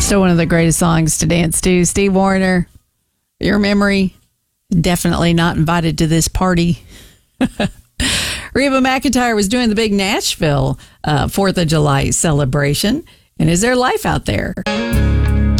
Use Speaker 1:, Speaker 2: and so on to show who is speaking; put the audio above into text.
Speaker 1: Still one of the greatest songs to dance to. Steve Wariner, Your Memory. Definitely not invited to this party. Reba McEntire was doing the big Nashville 4th of July celebration. And is there life out there?